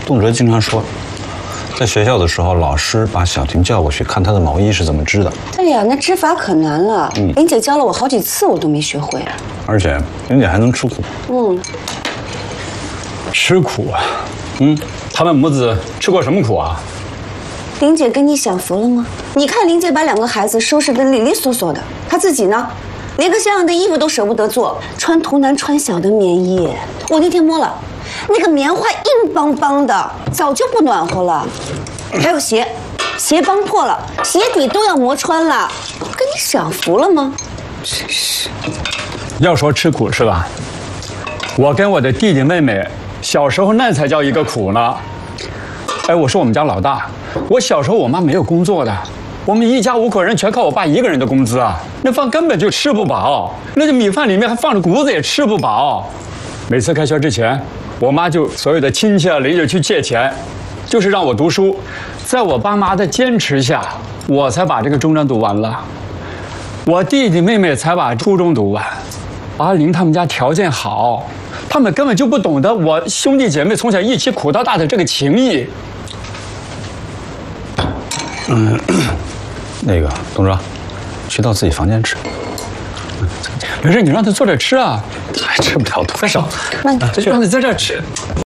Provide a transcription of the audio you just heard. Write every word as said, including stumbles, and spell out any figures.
动辄经常说，在学校的时候，老师把小婷叫过去看她的毛衣是怎么织的。 哎呀，那织法可难了。嗯，林姐教了我好几次，我都没学会。 而且林姐还能吃苦。 嗯， 吃苦啊？嗯，他们母子吃过什么苦啊？ 林姐跟你享福了吗？你看林姐把两个孩子收拾得利利索索的，她自己呢，连个像样的衣服都舍不得做，穿图难穿小的棉衣。我那天摸了，那个棉花硬邦邦的，早就不暖和了。还有鞋，鞋帮破了，鞋底都要磨穿了。跟你享福了吗？真是。 要说吃苦是吧？我跟我的弟弟妹妹小时候那才叫一个苦呢。哎，我是我们家老大，我小时候我妈没有工作的，我们一家五口人全靠我爸一个人的工资啊，那饭根本就吃不饱，那个米饭里面还放着谷子也吃不饱。每次开学之前，我妈就所有的亲戚啊邻居去借钱，就是让我读书。在我爸妈的坚持下，我才把这个中专读完了，我弟弟妹妹才把初中读完。阿玲他们家条件好，他们根本就不懂得我兄弟姐妹从小一起苦到大的这个情谊。 嗯，那个董哲，去到自己房间吃。 没事，你让他坐这吃啊。 还吃不了多少。 慢点， 就让他在这吃。